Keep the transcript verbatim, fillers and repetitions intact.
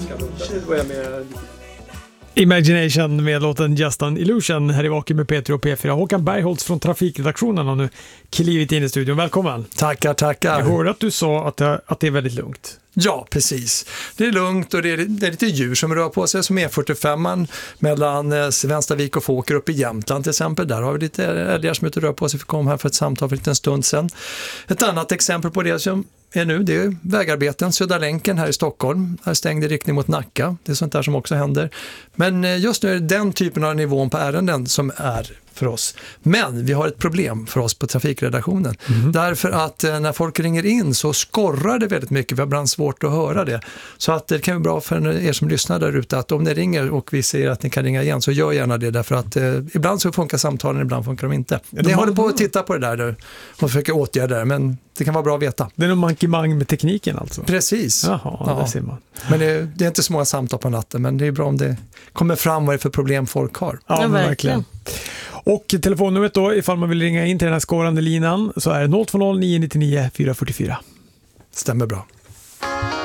ganska lugnt. Det börjar med Imagination med låten Just an Illusion här i Vaken med Peter och P fyra. Håkan Bergholtz från trafikredaktionen har nu klivit in i studion. Välkommen. Tackar, tackar. Jag hörde att du sa att det, att det är väldigt lugnt. Ja, precis. Det är lugnt och det är, det är lite djur som rör på sig, som E fyrtiofem mellan eh, Svenstavik och Fåker upp i Jämtland till exempel. Där har vi lite älgar som är ute och rör på sig. Vi kom här för ett samtal för en liten stund sedan. Ett annat exempel på det som är nu, det är vägarbeten. Södra länken här i Stockholm. Här stängde riktning mot Nacka. Det är sånt där som också händer. Men eh, just nu är det den typen av nivån på ärenden som är för oss. Men vi har ett problem för oss på trafikredaktionen. Mm. Därför att eh, när folk ringer in så skorrar det väldigt mycket. Vi har ibland svårt att höra det. Så att det kan vara bra för er som lyssnar där ute att om ni ringer och vi säger att ni kan ringa igen så gör gärna det. Därför att eh, ibland så funkar samtalen, ibland funkar de inte. Ja, de ni håller på att titta på det där nu och försöker åtgärda det, men det kan vara bra att veta. Det är någon mankemang med tekniken alltså? Precis. Jaha, ja. Det ser man. Men det, det är inte så många samtal på natten, men det är bra om det kommer fram vad det är för problem folk har. Ja, ja verkligen. verkligen. Och telefonnumret då, ifall man vill ringa in till den här skårande linan, så är det noll två noll nio nio nio fyra fyra fyra. Stämmer bra.